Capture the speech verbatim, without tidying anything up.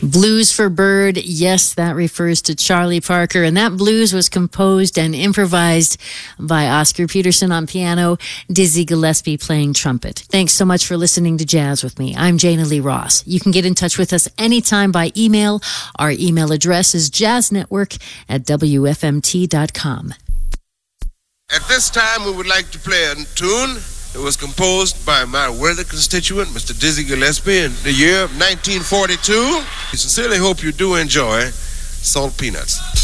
Blues for Bird, yes, that refers to Charlie Parker. And that blues was composed and improvised by Oscar Peterson on piano, Dizzy Gillespie playing trumpet. Thanks so much for listening to Jazz with me. I'm Jana Lee Ross. You can get in touch with us anytime by email. Our email address is jazznetwork at w f m t dot com. At this time, we would like to play a tune that was composed by my worthy constituent, Mister Dizzy Gillespie, in the year of nineteen forty-two. We sincerely hope you do enjoy Salt Peanuts.